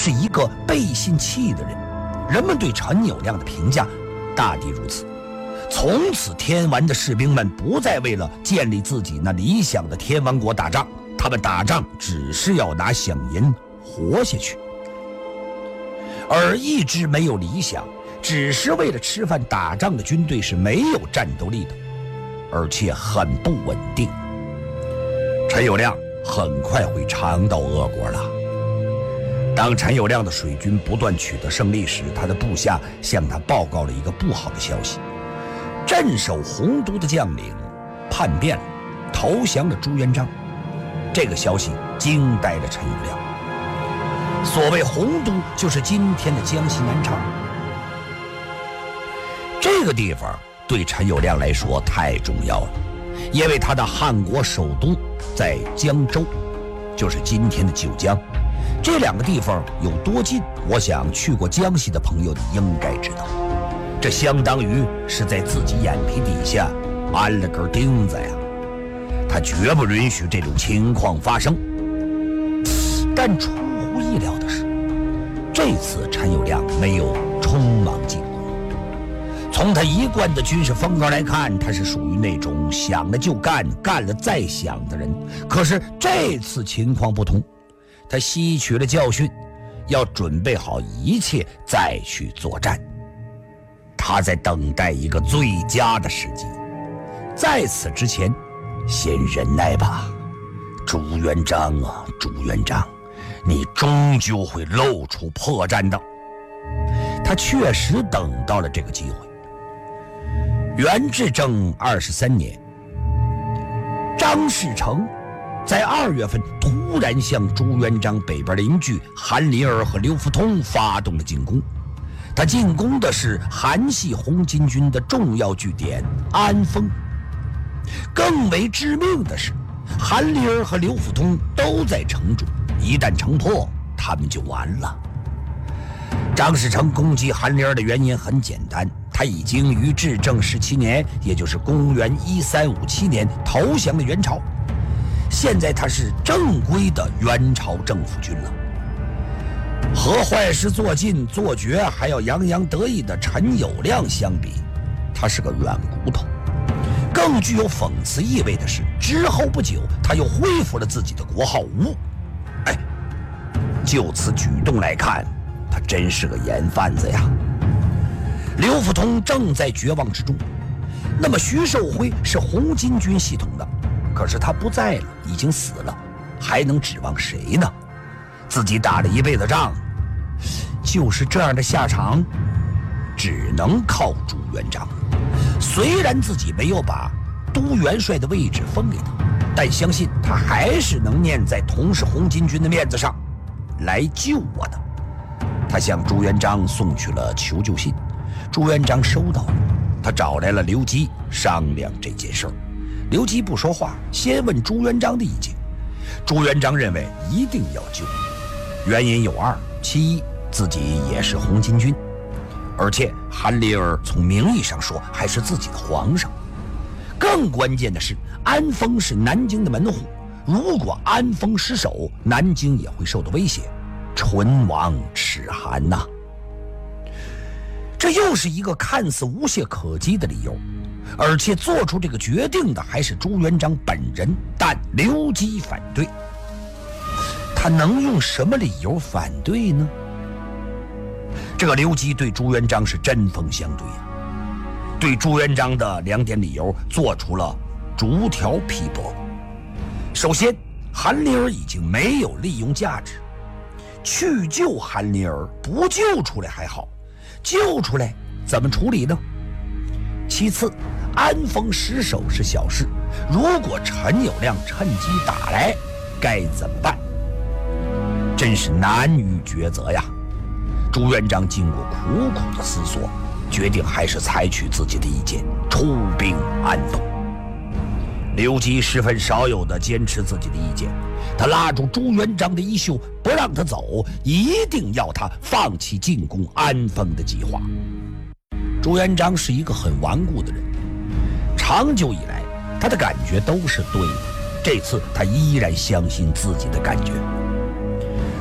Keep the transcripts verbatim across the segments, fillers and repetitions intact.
是一个背信弃的人。人们对陈友谅的评价大抵如此。从此天完的士兵们不再为了建立自己那理想的天王国打仗，他们打仗只是要拿饷银活下去。而一支没有理想，只是为了吃饭打仗的军队是没有战斗力的，而且很不稳定。陈友谅很快会尝到恶果了。当陈友谅的水军不断取得胜利时，他的部下向他报告了一个不好的消息：镇守洪都的将领叛变了，投降了朱元璋。这个消息惊呆了陈友谅。所谓洪都，就是今天的江西南昌。这个地方对陈友谅来说太重要了，因为他的汉国首都在江州，就是今天的九江。这两个地方有多近，我想去过江西的朋友你应该知道，这相当于是在自己眼皮底下安了根钉子呀。他绝不允许这种情况发生。但出乎意料的是，这次陈友谅没有匆忙进攻。从他一贯的军事风格来看，他是属于那种想了就干，干了再想的人。可是这次情况不同，他吸取了教训，要准备好一切再去作战。他在等待一个最佳的时机，在此之前先忍耐吧。朱元璋啊，朱元璋，你终究会露出破绽的。他确实等到了这个机会。元至正二十三年，张士诚在二月份突然向朱元璋北边邻居韩林儿和刘福通发动了进攻。他进攻的是韩系红巾军的重要据点安丰。更为致命的是，韩林儿和刘福通都在城中，一旦城破，他们就完了。张士诚攻击韩林儿的原因很简单，他已经于至正十七年，也就是公元一三五七年投降了元朝，现在他是正规的元朝政府军了。和坏事做尽做绝还要洋洋得意的陈友谅相比，他是个软骨头。更具有讽刺意味的是，之后不久他又恢复了自己的国号吴。哎，就此举动来看，他真是个盐贩子呀。刘福通正在绝望之中。那么徐寿辉是红巾军系统的，可是他不在了，已经死了，还能指望谁呢？自己打了一辈子仗，就是这样的下场，只能靠朱元璋。虽然自己没有把都元帅的位置封给他，但相信他还是能念在同是红巾军的面子上来救我的。他向朱元璋送去了求救信，朱元璋收到了，他找来了刘基商量这件事儿。刘基不说话，先问朱元璋的意见。朱元璋认为一定要救，原因有二：其一，自己也是红巾军，而且韩林儿从名义上说还是自己的皇上。更关键的是，安丰是南京的门户，如果安丰失守，南京也会受到威胁，唇亡齿寒呐、啊。这又是一个看似无懈可击的理由，而且做出这个决定的还是朱元璋本人，但刘基反对。他能用什么理由反对呢？这个刘基对朱元璋是针锋相对呀、啊，对朱元璋的两点理由做出了逐条批驳。首先，韩林儿已经没有利用价值，去救韩林儿，不救出来还好，救出来怎么处理呢？其次，安丰失守是小事，如果陈友谅趁机打来，该怎么办？真是难于抉择呀。朱元璋经过苦苦的思索，决定还是采取自己的意见，出兵安丰。刘基十分少有的坚持自己的意见，他拉住朱元璋的衣袖，不让他走，一定要他放弃进攻安丰的计划。朱元璋是一个很顽固的人，长久以来他的感觉都是对的，这次他依然相信自己的感觉。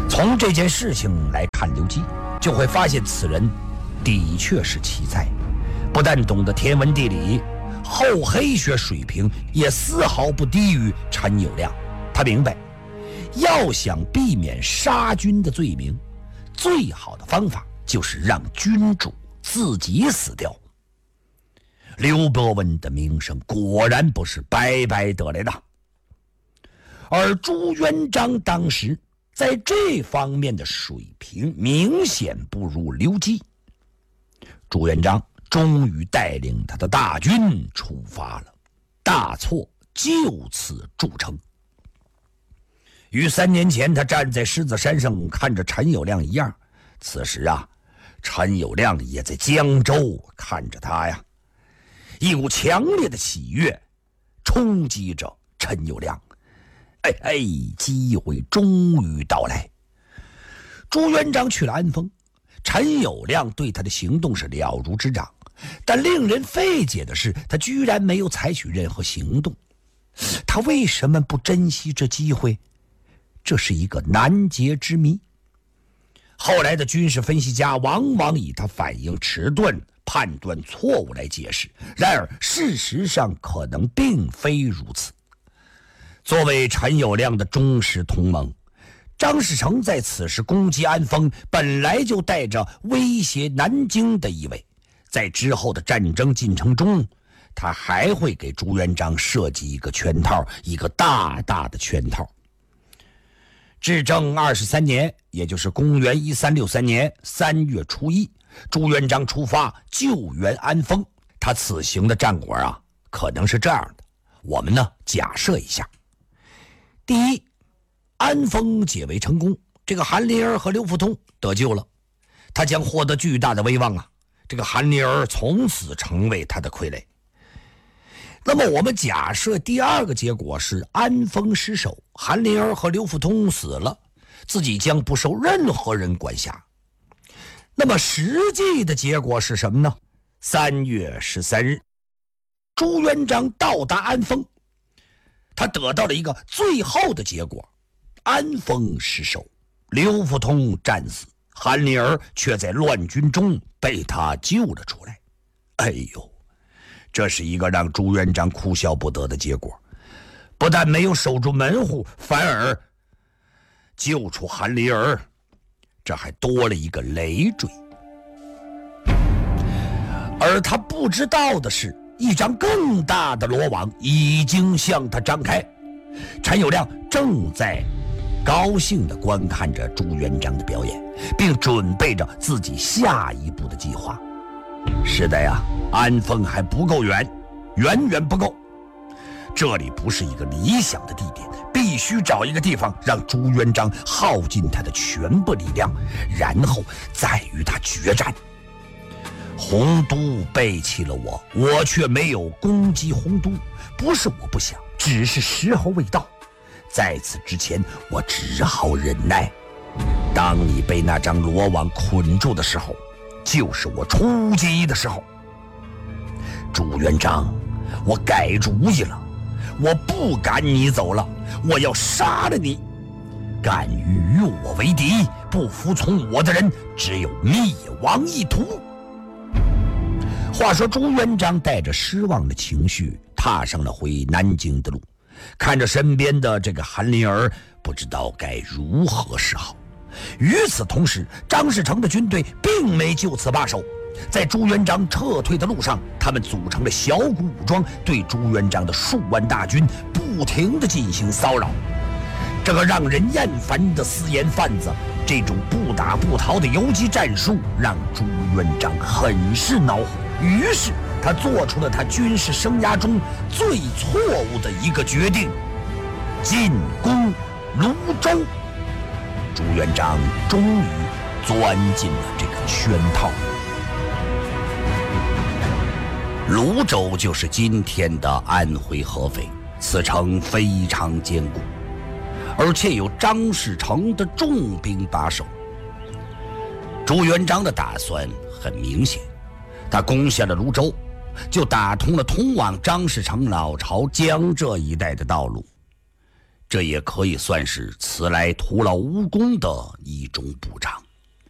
从这件事情来看刘基，就会发现此人的确是奇才，不但懂得天文地理，厚黑学水平也丝毫不低于陈友谅。他明白，要想避免杀君的罪名，最好的方法就是让君主自己死掉。刘伯温的名声果然不是白白得来的，而朱元璋当时在这方面的水平明显不如刘基。朱元璋终于带领他的大军出发了，大错就此铸成。与三年前他站在狮子山上看着陈友谅一样，此时啊，陈友谅也在江州看着他呀。一股强烈的喜悦冲击着陈友谅。哎哎，机会终于到来。朱元璋去了安丰，陈友谅对他的行动是了如指掌，但令人费解的是，他居然没有采取任何行动。他为什么不珍惜这机会？这是一个难解之谜。后来的军事分析家往往以他反应迟钝、判断错误来解释，然而事实上可能并非如此。作为陈友谅的忠实同盟，张士诚在此时攻击安丰，本来就带着威胁南京的意味。在之后的战争进程中，他还会给朱元璋设计一个圈套，一个大大的圈套。至正二十三年，也就是公元一三六三年三月初一，朱元璋出发救援安丰。他此行的战果啊，可能是这样的，我们呢假设一下。第一，安丰解围成功，这个韩林儿和刘福通得救了，他将获得巨大的威望啊！这个韩林儿从此成为他的傀儡。那么我们假设第二个结果是安丰失守，韩林儿和刘福通死了，自己将不受任何人管辖。那么实际的结果是什么呢？三月十三日，朱元璋到达安丰，他得到了一个最后的结果：安丰失守，刘福通战死，韩林儿却在乱军中被他救了出来。哎呦，这是一个让朱元璋哭笑不得的结果，不但没有守住门户，反而救出韩林儿，这还多了一个累赘。而他不知道的是，一张更大的罗网已经向他张开。陈友谅正在高兴地观看着朱元璋的表演，并准备着自己下一步的计划。是的呀，安丰还不够远，远远不够。这里不是一个理想的地点，必须找一个地方让朱元璋耗尽他的全部力量，然后再与他决战。洪都背弃了我，我却没有攻击洪都，不是我不想，只是时候未到。在此之前，我只好忍耐。当你被那张罗网捆住的时候，就是我出击的时候。朱元璋，我改主意了，我不赶你走了，我要杀了你。敢于与我为敌，不服从我的人，只有灭亡一途。话说朱元璋带着失望的情绪踏上了回南京的路，看着身边的这个韩林儿，不知道该如何是好。与此同时，张士诚的军队并没就此罢手，在朱元璋撤退的路上，他们组成了小股武装，对朱元璋的数万大军不停地进行骚扰。这个让人厌烦的私盐贩子，这种不打不逃的游击战术，让朱元璋很是恼火。于是他做出了他军事生涯中最错误的一个决定：进攻泸州。朱元璋终于钻进了这个圈套。泸州就是今天的安徽合肥，此城非常坚固，而且有张士诚的重兵把守。朱元璋的打算很明显，他攻下了泸州，就打通了通往张士诚老巢江浙一带的道路。 这也可以算是此来徒劳无功的一种补偿。